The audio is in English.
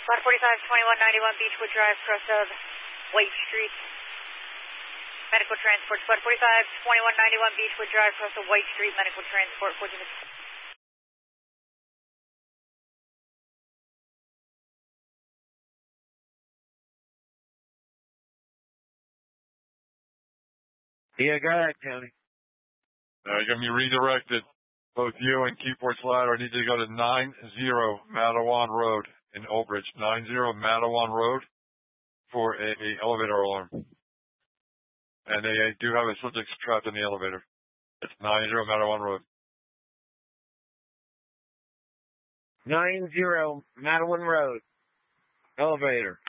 Squad 45, 2191 Beechwood Drive, cross of White Street. Medical transport. Squad 45, 2191 Beechwood Drive, cross of White Street. Medical transport. 14 minutes. Yeah, go ahead, Tony. You're going to be redirected. Both you and Keyport Slider, I need you to go to 90 Matawan Road in Old Bridge. 90 Matawan Road for a elevator alarm. And they do have a subject trapped in the elevator. It's 90 Matawan Road. 90 Matawan Road. Elevator.